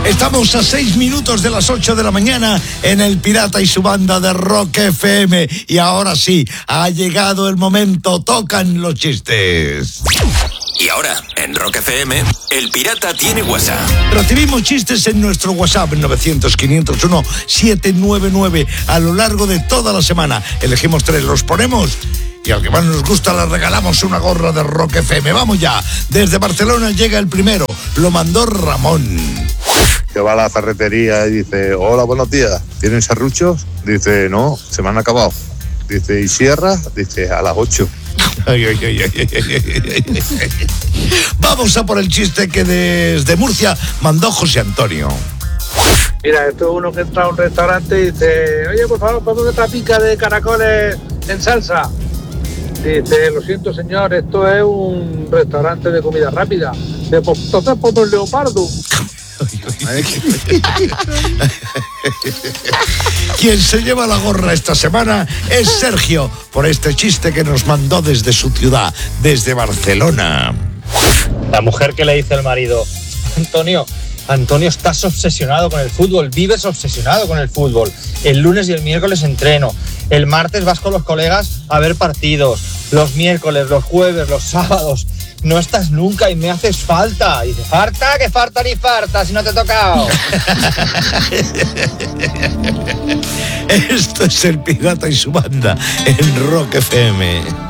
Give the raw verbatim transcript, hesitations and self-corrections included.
Estamos a seis minutos de las ocho de la mañana en El Pirata y su banda de Rock F M. Y ahora sí, ha llegado el momento, tocan los chistes. Y ahora, en Rock F M, El Pirata tiene WhatsApp. Recibimos chistes en nuestro WhatsApp nueve cero cero, quinientos uno, siete nueve nueve. A lo largo de toda la semana elegimos tres, los ponemos y al que más nos gusta le regalamos una gorra de Rock F M. Vamos ya, desde Barcelona llega el primero, lo mandó Ramón. Que va a la ferretería y dice: hola, buenos días, ¿tienen serruchos? Dice: no, se me han acabado. Dice: ¿y sierras? Dice: a las ocho. Ay, ay, ay, ay, ay, ay. Vamos a por el chiste que desde Murcia mandó José Antonio. Mira, esto es uno que entra a un restaurante y dice: oye, por favor, ponme otra pica de caracoles en salsa. Dice: lo siento, señor, esto es un restaurante de comida rápida. Dice: pues entonces ponme un leopardo. Quien se lleva la gorra esta semana es Sergio, por este chiste que nos mandó desde su ciudad, desde Barcelona. La mujer que le dice al marido: Antonio, Antonio, estás obsesionado con el fútbol, vives obsesionado con el fútbol. El lunes y el miércoles entreno, el martes vas con los colegas a ver partidos, los miércoles, los jueves, los sábados. No estás nunca y me haces falta. Y dice: ¿farta? ¿Qué farta ni farta si no te he tocado? Esto es El Pirata y su banda en Rock F M.